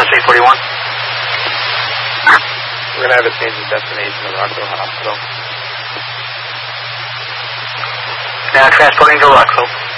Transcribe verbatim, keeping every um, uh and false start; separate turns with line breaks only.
eight forty-one.
We're going to have a change of destination to Rockville Hospital.
Now transporting to Rockville.